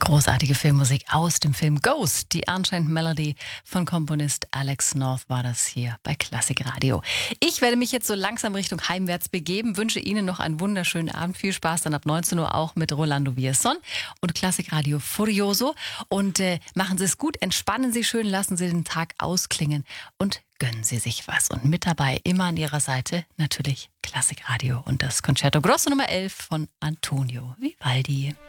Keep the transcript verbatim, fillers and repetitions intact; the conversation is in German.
Großartige Filmmusik aus dem Film Ghost. Die Unchained Melody von Komponist Alex North war das hier bei Klassikradio. Ich werde mich jetzt so langsam Richtung heimwärts begeben, wünsche Ihnen noch einen wunderschönen Abend. Viel Spaß dann ab neunzehn Uhr auch mit Rolando Villazón und Klassikradio Furioso. Und äh, machen Sie es gut, entspannen Sie schön, lassen Sie den Tag ausklingen und gönnen Sie sich was. Und mit dabei immer an Ihrer Seite natürlich Klassikradio und das Concerto Grosso Nummer elf von Antonio Vivaldi.